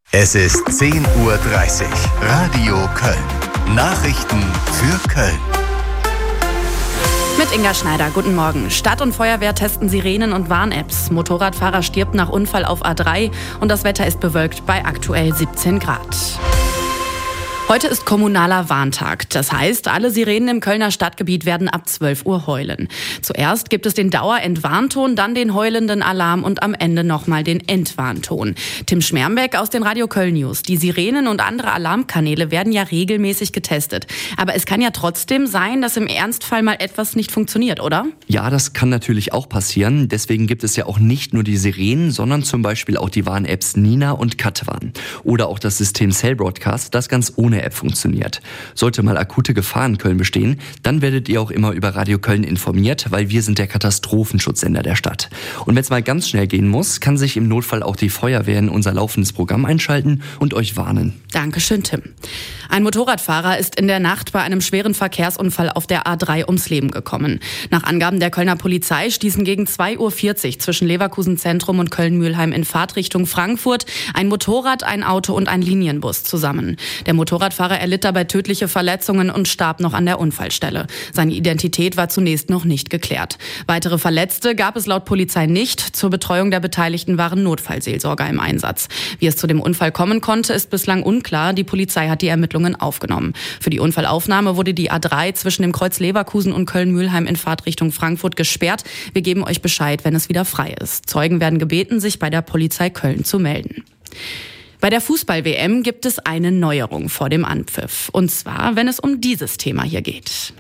Es ist 10:30 Uhr. Radio Köln. Nachrichten für Köln. Mit Inga Schneider, guten Morgen. Stadt und Feuerwehr testen Sirenen und Warn-Apps. Motorradfahrer stirbt nach Unfall auf A3 und das Wetter ist bewölkt bei aktuell 17 Grad. Heute ist kommunaler Warntag. Das heißt, alle Sirenen im Kölner Stadtgebiet werden ab 12 Uhr heulen. Zuerst gibt es den Dauerentwarnton, dann den heulenden Alarm und am Ende nochmal den Entwarnton. Tim Schmermbeck aus den Radio Köln News. Die Sirenen und andere Alarmkanäle werden ja regelmäßig getestet. Aber es kann ja trotzdem sein, dass im Ernstfall mal etwas nicht funktioniert, oder? Ja, das kann natürlich auch passieren. Deswegen gibt es ja auch nicht nur die Sirenen, sondern zum Beispiel auch die Warn-Apps Nina und Katwarn. Oder auch das System Cell Broadcast, das ganz ohne App funktioniert. Sollte mal akute Gefahr in Köln bestehen, dann werdet ihr auch immer über Radio Köln informiert, weil wir sind der Katastrophenschutzsender der Stadt. Und wenn es mal ganz schnell gehen muss, kann sich im Notfall auch die Feuerwehr in unser laufendes Programm einschalten und euch warnen. Dankeschön, Tim. Ein Motorradfahrer ist in der Nacht bei einem schweren Verkehrsunfall auf der A3 ums Leben gekommen. Nach Angaben der Kölner Polizei stießen gegen 2:40 Uhr zwischen Leverkusen Zentrum und Köln-Mühlheim in Fahrtrichtung Frankfurt ein Motorrad, ein Auto und ein Linienbus zusammen. Der Motorradfahrer erlitt dabei tödliche Verletzungen und starb noch an der Unfallstelle. Seine Identität war zunächst noch nicht geklärt. Weitere Verletzte gab es laut Polizei nicht. Zur Betreuung der Beteiligten waren Notfallseelsorger im Einsatz. Wie es zu dem Unfall kommen konnte, ist bislang unklar. Die Polizei hat die Ermittlungen aufgenommen. Für die Unfallaufnahme wurde die A3 zwischen dem Kreuz Leverkusen und Köln-Mühlheim in Fahrtrichtung Frankfurt gesperrt. Wir geben euch Bescheid, wenn es wieder frei ist. Zeugen werden gebeten, sich bei der Polizei Köln zu melden. Bei der Fußball-WM gibt es eine Neuerung vor dem Anpfiff. Und zwar, wenn es um dieses Thema hier geht.